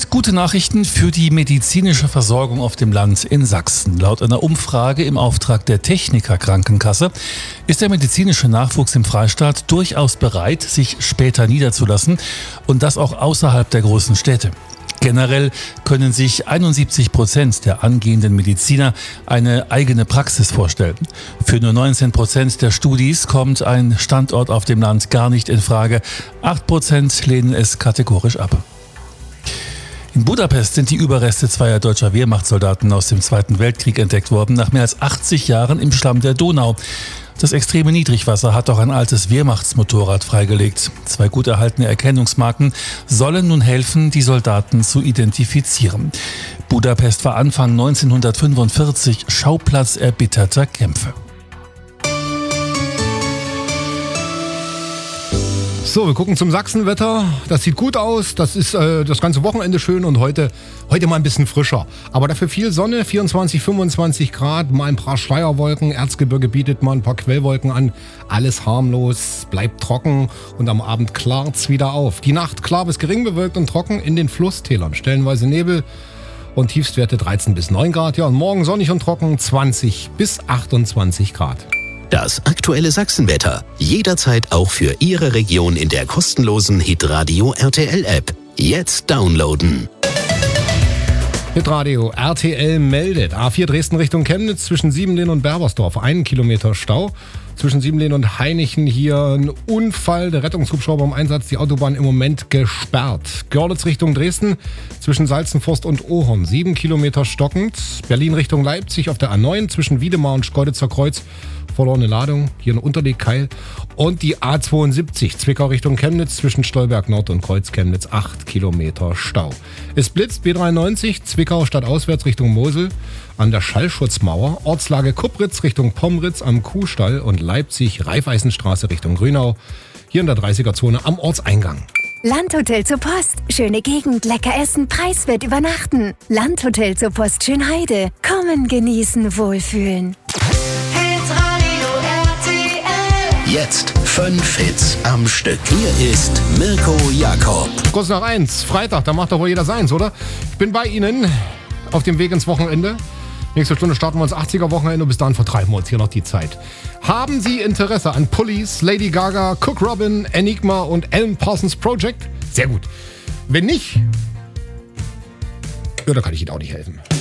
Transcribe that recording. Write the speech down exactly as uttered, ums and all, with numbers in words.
Jetzt gute Nachrichten für die medizinische Versorgung auf dem Land in Sachsen. Laut einer Umfrage im Auftrag der Techniker Krankenkasse ist der medizinische Nachwuchs im Freistaat durchaus bereit, sich später niederzulassen und das auch außerhalb der großen Städte. Generell können sich einundsiebzig Prozent der angehenden Mediziner eine eigene Praxis vorstellen. Für nur neunzehn Prozent der Studis kommt ein Standort auf dem Land gar nicht in Frage. acht Prozent lehnen es kategorisch ab. In Budapest sind die Überreste zweier deutscher Wehrmachtssoldaten aus dem Zweiten Weltkrieg entdeckt worden, nach mehr als achtzig Jahren im Schlamm der Donau. Das extreme Niedrigwasser hat auch ein altes Wehrmachtsmotorrad freigelegt. Zwei gut erhaltene Erkennungsmarken sollen nun helfen, die Soldaten zu identifizieren. Budapest war Anfang neunzehnhundertfünfundvierzig Schauplatz erbitterter Kämpfe. So, wir gucken zum Sachsenwetter. Das sieht gut aus. Das ist äh, das ganze Wochenende schön und heute, heute mal ein bisschen frischer. Aber dafür viel Sonne, vierundzwanzig, fünfundzwanzig Grad, mal ein paar Schleierwolken. Erzgebirge bietet mal ein paar Quellwolken an. Alles harmlos, bleibt trocken und am Abend klart's wieder auf. Die Nacht klar bis gering bewölkt und trocken in den Flusstälern. Stellenweise Nebel und Tiefstwerte dreizehn bis neun Grad. Ja, und morgen sonnig und trocken, zwanzig bis achtundzwanzig Grad. Das aktuelle Sachsenwetter. Jederzeit auch für Ihre Region in der kostenlosen Hitradio R T L-App. Jetzt downloaden. Hitradio R T L meldet. A vier Dresden Richtung Chemnitz zwischen Siebenlehn und Berbersdorf. Einen Kilometer Stau. Zwischen Siebenlehn und Hainichen hier ein Unfall. Der Rettungshubschrauber im Einsatz. Die Autobahn im Moment gesperrt. Görlitz Richtung Dresden zwischen Salzenforst und Ohorn. Sieben Kilometer stockend. Berlin Richtung Leipzig auf der A neun zwischen Wiedemar und Schkeuditzer Kreuz. Verlorene Ladung, hier ein Unterlegkeil. Und die A zweiundsiebzig, Zwickau Richtung Chemnitz, zwischen Stolberg Nord und Kreuz Chemnitz, acht Kilometer Stau. Es blitzt, B dreiundneunzig, Zwickau stadtauswärts Richtung Mosel, an der Schallschutzmauer, Ortslage Kupritz Richtung Pomritz am Kuhstall und Leipzig, Raiffeisenstraße Richtung Grünau, hier in der dreißiger-Zone am Ortseingang. Landhotel zur Post. Schöne Gegend, lecker essen, preiswert übernachten. Landhotel zur Post Schönheide. Kommen, genießen, wohlfühlen. Jetzt fünf Hits am Stück. Hier ist Mirko Jakob. Kurz nach eins, Freitag, da macht doch wohl jeder seins, oder? Ich bin bei Ihnen auf dem Weg ins Wochenende. Nächste Stunde starten wir ins achtziger-Wochenende und bis dahin vertreiben wir uns hier noch die Zeit. Haben Sie Interesse an Police, Lady Gaga, Cook Robin, Enigma und Alan Parsons Project? Sehr gut. Wenn nicht, ja, da kann ich Ihnen auch nicht helfen.